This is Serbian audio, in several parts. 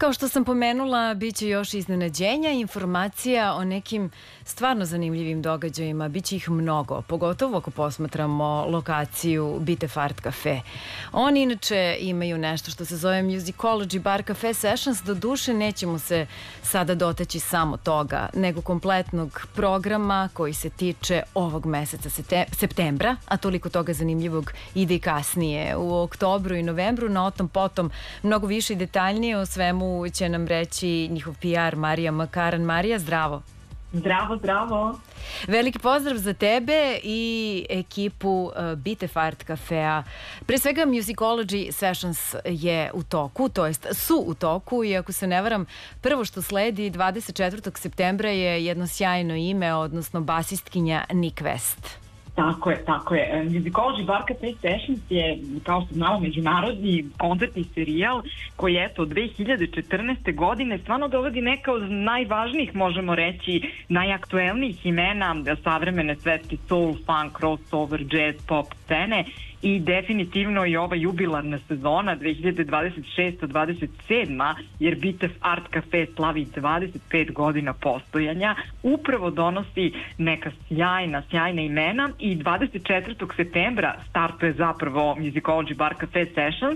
Kao što sam pomenula, bit će još iznenađenja, informacija o nekim stvarno zanimljivim događajima. Biće ih mnogo, pogotovo ako posmatramo lokaciju Bitef Art Cafe. Oni inače imaju nešto što se zove Musicology Bar Cafe Sessions. Do duše nećemo se sada dotaći samo toga, nego kompletnog programa koji se tiče ovog meseca septembra, a toliko toga zanimljivog ide i kasnije. U oktobru i novembru, na otom potom mnogo više i detaljnije o svemu će nam reći njihov PR Marija Makaran. Marija, zdravo. Zdravo, zdravo. Veliki pozdrav za tebe i ekipu Bitef Art Cafea. Pre svega Musicology Sessions je u toku, to jest su u toku, i ako se ne varam, prvo što sledi 24. septembra je jedno sjajno ime, odnosno basistkinja Nick West. Tako je. Musicology Bar Cafe Sessions je, kao što znamo, međunarodni koncertni serijal koji je od 2014. godine stvarno dovodi neka od najvažnijih, možemo reći, najaktuelnijih imena savremene svetske soul, funk, crossover, jazz, pop scene. I definitivno i ova jubilarna sezona 2026-27, jer Bitef Art Cafe slavi 25 godina postojanja, upravo donosi neka sjajna imena i 24. septembra startuje zapravo Musicology Bar Cafe Sessions,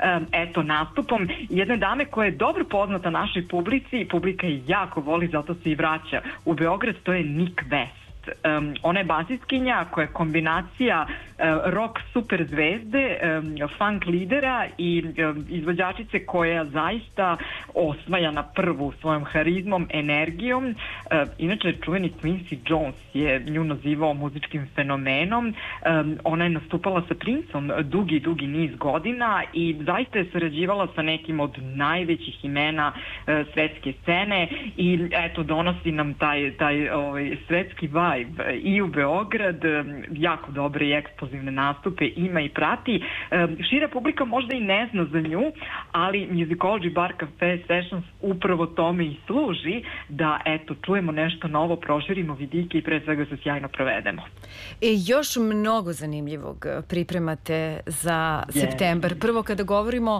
nastupom jedne dame koja je dobro poznata našoj publici, publika je jako voli, zato se i vraća u Beograd, to je Nick West. Ona je basistkinja koja je kombinacija rock super zvezde, funk lidera i izvođačice koja zaista osvaja na prvu svojom harizmom, energijom. Inače, čuveni Quincy Jones je nju nazivao muzičkim fenomenom. Ona je nastupala sa Princeom dugi niz godina i zaista je sarađivala sa nekim od najvećih imena svetske scene i eto, donosi nam taj svetski vibe i u Beograd, jako dobre i eksplozivne nastupe ima i prati. Šira publika možda i ne zna za nju, ali Musicology Bar Cafe Sessions upravo tome i služi da, eto, čujemo nešto novo, proširimo vidike i pre svega se sjajno provedemo. I još mnogo zanimljivog pripremate za septembar. Prvo, kada govorimo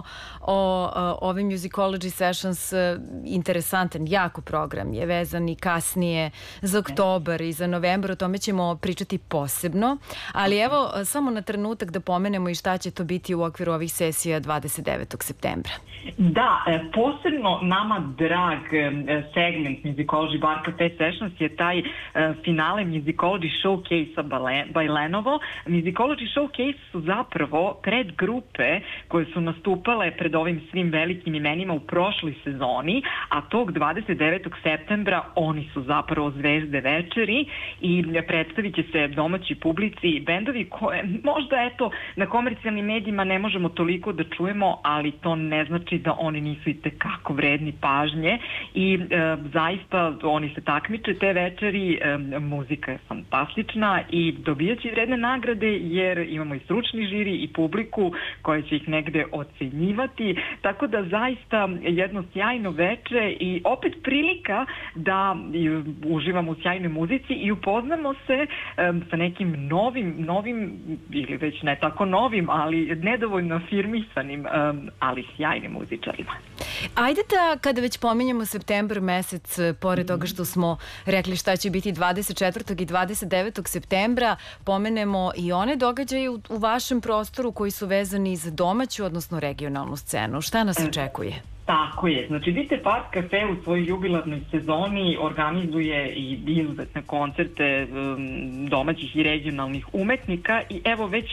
o ovim Musicology Sessions, interesantan, jako program je vezan i kasnije za oktobar i za novembar, o tome ćemo pričati posebno, ali evo samo na trenutak da pomenemo i šta će to biti u okviru ovih sesija 29. septembra. Da, posebno nama drag segment Musicology Bar Cafe Sessions je taj finale Musicology Showcase-a Bajlenovo. Musicology Showcase su zapravo predgrupe koje su nastupale pred ovim svim velikim imenima u prošloj sezoni, a tog 29. septembra oni su zapravo zvezde večeri i predstavit će se domaći publici bendovi koje možda, eto, na komercijalnim medijima ne možemo toliko da čujemo, ali to ne znači da oni nisu i tekako vredni pažnje i zaista oni se takmiče te večeri, muzika je fantastična i dobijat će vredne nagrade jer imamo i stručni žiri i publiku koja će ih negde ocenjivati, tako da zaista jedno sjajno veče i opet prilika da uživamo u sjajnoj muzici i upoznamo se sa nekim novim ili već ne tako novim, ali nedovoljno afirmisanim, ali sjajnim muzičarima. Ajde da, kada već pominjemo septembar mesec, pored toga što smo rekli šta će biti 24. i 29. septembra, pomenemo i one događaje u vašem prostoru koji su vezani za domaću, odnosno regionalnu scenu. Šta nas očekuje? Tako je. Znači, Bitef Art Cafe u svojoj jubilarnoj sezoni organizuje i izuzetne koncerte domaćih i regionalnih umetnika i evo već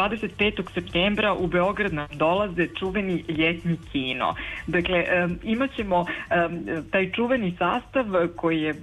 25. septembra u Beograd nam dolaze čuveni ljetni kino. Dakle, imat ćemo taj čuveni sastav koji je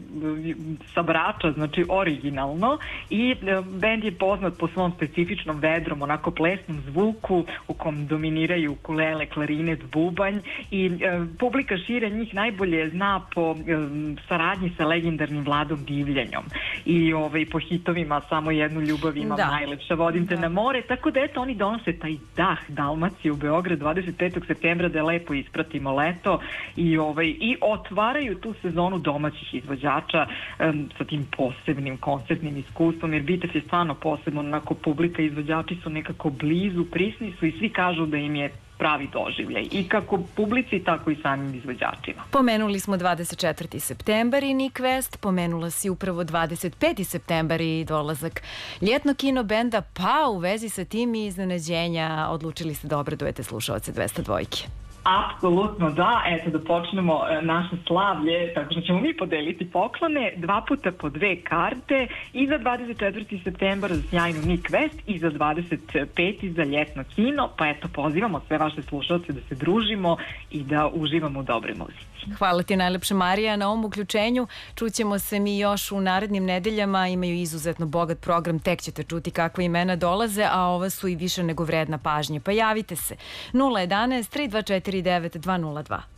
sa Brača, znači originalno, i bend je poznat po svom specifičnom vedrom, onako plesnom zvuku u kom dominiraju ukulele, klarinet, bubanj i publika šire njih najbolje zna po saradnji sa legendarnim Vladom Divljanjom i po hitovima Samo jednu ljubav imam, Najlepša, Vodim te na more, tako da eto oni donose taj dah Dalmacije u Beograd 25. septembra da lepo ispratimo leto i otvaraju tu sezonu domaćih izvođača sa tim posebnim koncertnim iskustvom, jer Bitef je stvarno posebno, onako publika, izvođači su nekako blizu, prisni su i svi kažu da im je pravi doživljaj i kako publici, tako i samim izvođačima. Pomenuli smo 24. septembar i Nick West, pomenula si upravo 25. septembar i dolazak ljetnog kino benda, pa u vezi sa tim i iznenađenja odlučili ste da obradujete slušaoce 202. Apsolutno da, eto da počnemo naše slavlje, tako što ćemo mi podeliti poklone, 2 puta po 2 karte i za 24. septembar za sjajnu Nick West i za 25. za ljetno kino, pa eto pozivamo sve vaše slušalce da se družimo i da uživamo u dobroj muzici. Hvala ti najlepše, Marija, na ovom uključenju. Čućemo se mi još u narednim nedeljama, imaju izuzetno bogat program, tek ćete čuti kakva imena dolaze, a ova su i više nego vredna pažnje. Pa javite se 011 324 9202.